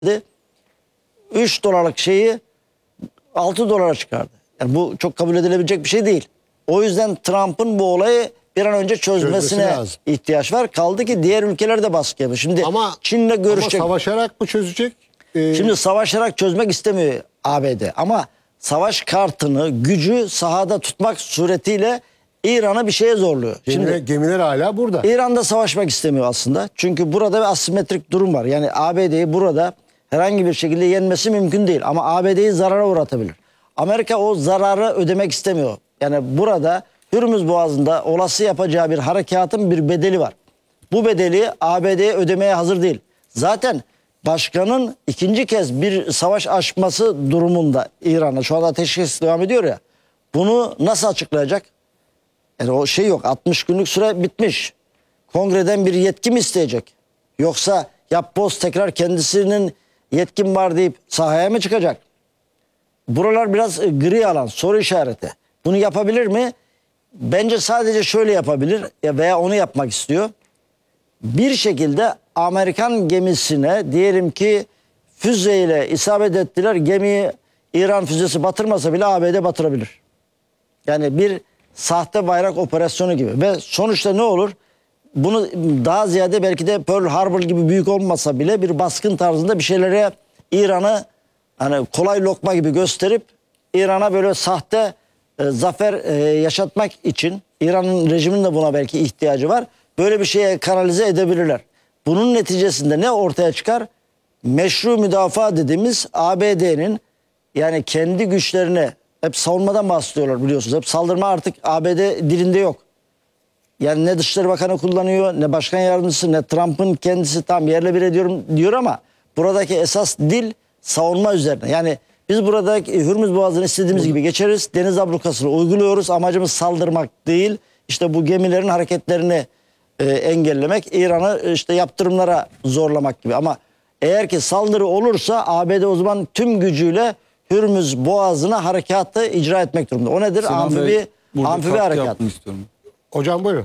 3 dolarlık şeyi 6 dolara çıkardı. Yani bu çok kabul edilebilecek bir şey değil. O yüzden Trump'ın bu olayı bir an önce çözmesine ihtiyaç var. Kaldı ki diğer ülkeler de baskı yapıyor. Şimdi Çin'le görüşecek. Ama savaşarak mı çözecek? Şimdi savaşarak çözmek istemiyor ABD. Ama savaş kartını, gücü sahada tutmak suretiyle İran'ı bir şeye zorluyor. Şimdi gemiler hala burada. İran'da savaşmak istemiyor aslında. Çünkü burada bir asimetrik durum var. Yani ABD'yi burada herhangi bir şekilde yenmesi mümkün değil. Ama ABD'yi zarara uğratabilir. Amerika o zararı ödemek istemiyor. Yani burada Hürmüz Boğazı'nda olası yapacağı bir harekatın bir bedeli var. Bu bedeli ABD'ye ödemeye hazır değil. Zaten başkanın ikinci kez bir savaş açması durumunda İran'a, şu anda ateşkes devam ediyor ya, bunu nasıl açıklayacak? Yani o şey yok, 60 günlük süre bitmiş. Kongreden bir yetki mi isteyecek? Yoksa yapboz tekrar kendisinin yetkim var deyip sahaya mı çıkacak? Buralar biraz gri alan, soru işareti. Bunu yapabilir mi? Bence sadece şöyle yapabilir veya onu yapmak istiyor. Bir şekilde Amerikan gemisine diyelim ki füzeyle isabet ettiler. Gemiyi İran füzesi batırmasa bile ABD batırabilir. Yani bir sahte bayrak operasyonu gibi. Ve sonuçta ne olur? Bunu daha ziyade belki de Pearl Harbor gibi büyük olmasa bile bir baskın tarzında bir şeylere İran'ı hani kolay lokma gibi gösterip İran'a böyle sahte zafer yaşatmak için İran'ın rejiminin de buna belki ihtiyacı var. Böyle bir şeye kanalize edebilirler. Bunun neticesinde ne ortaya çıkar? Meşru müdafaa dediğimiz ABD'nin yani kendi güçlerini hep savunmadan bahsediyorlar biliyorsunuz. Hep saldırma artık ABD dilinde yok. Yani ne Dışişleri Bakanı kullanıyor, ne Başkan Yardımcısı, ne Trump'ın kendisi tam yerle bir ediyorum diyor ama buradaki esas dil savunma üzerine. Yani biz buradaki Hürmüz Boğazı'nı istediğimiz gibi geçeriz. Deniz ablukasını uyguluyoruz. Amacımız saldırmak değil. İşte bu gemilerin hareketlerini engellemek, İran'ı işte yaptırımlara zorlamak gibi. Ama eğer ki saldırı olursa ABD o zaman tüm gücüyle Hürmüz Boğazı'na harekatı icra etmek durumunda. O nedir? Amfibi harekat. Hocam buyurun.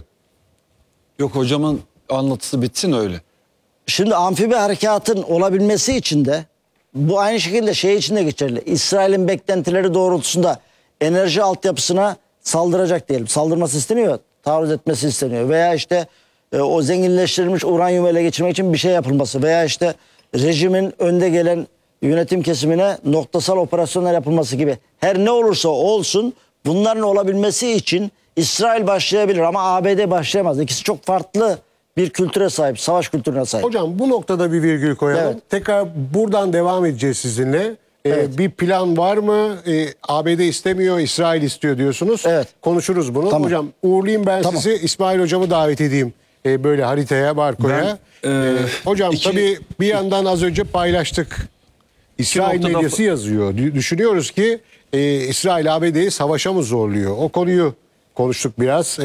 Yok, hocamın anlatısı bitsin öyle. Şimdi amfibi harekatın olabilmesi için de bu aynı şekilde şey için de geçerli. İsrail'in beklentileri doğrultusunda enerji altyapısına saldıracak diyelim. Saldırması isteniyor, taarruz etmesi isteniyor. Veya işte o zenginleştirilmiş uranyumu ele geçirmek için bir şey yapılması. Veya işte rejimin önde gelen yönetim kesimine noktasal operasyonlar yapılması gibi. Her ne olursa olsun bunların olabilmesi için İsrail başlayabilir ama ABD başlayamaz. İkisi çok farklı bir kültüre sahip, savaş kültürüne sahip. Hocam bu noktada bir virgül koyalım. Evet. Tekrar buradan devam edeceğiz sizinle. Evet. Bir plan var mı? ABD istemiyor, İsrail istiyor diyorsunuz. Evet. Konuşuruz bunu. Tamam. Hocam uğurlayayım ben sizi. İsmail hocamı davet edeyim böyle haritaya, barkoya. Hocam tabii bir yandan az önce paylaştık. İsrail medyası yazıyor. Düşünüyoruz ki İsrail ABD'yi savaşa mı zorluyor? O konuyu konuştuk biraz.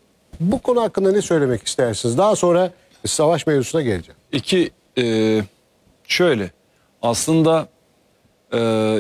Bu konu hakkında ne söylemek istersiniz? Daha sonra savaş mevzusuna geleceğim. Şöyle aslında